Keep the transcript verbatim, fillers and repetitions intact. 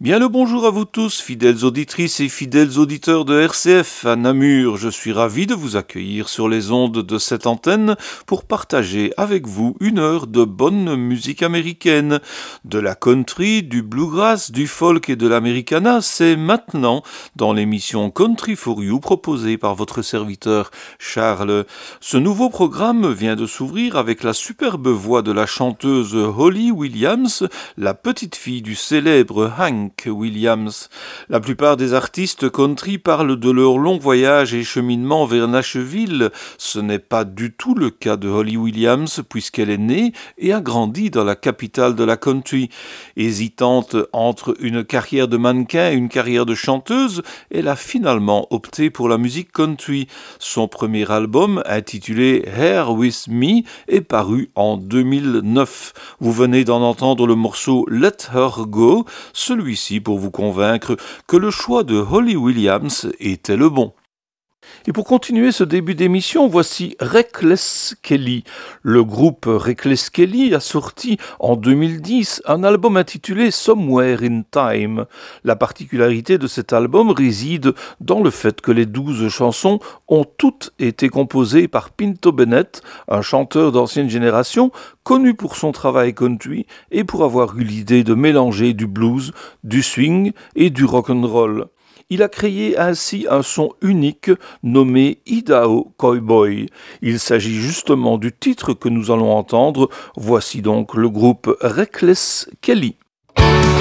Bien le bonjour à vous tous, fidèles auditrices et fidèles auditeurs de R C F à Namur. Je suis ravi de vous accueillir sur les ondes de cette antenne pour partager avec vous une heure de bonne musique américaine. De la country, du bluegrass, du folk et de l'americana, c'est maintenant dans l'émission Country for You proposée par votre serviteur Charles. Ce nouveau programme vient de s'ouvrir avec la superbe voix de la chanteuse Holly Williams, la petite fille du célèbre Hank Williams. La plupart des artistes country parlent de leur long voyage et cheminement vers Nashville. Ce n'est pas du tout le cas de Holly Williams puisqu'elle est née et a grandi dans la capitale de la country. Hésitante entre une carrière de mannequin et une carrière de chanteuse, elle a finalement opté pour la musique country. Son premier album, intitulé Here With Me, est paru en deux mille neuf. Vous venez d'en entendre le morceau Let Her Go, celui-ci pour vous convaincre que le choix de Holly Williams était le bon. Et pour continuer ce début d'émission, voici Reckless Kelly. Le groupe Reckless Kelly a sorti en deux mille dix un album intitulé Somewhere in Time. La particularité de cet album réside dans le fait que les douze chansons ont toutes été composées par Pinto Bennett, un chanteur d'ancienne génération, connu pour son travail country et pour avoir eu l'idée de mélanger du blues, du swing et du rock'n'roll. Il a créé ainsi un son unique nommé Idaho Cowboy. Il s'agit justement du titre que nous allons entendre. Voici donc le groupe Reckless Kelly.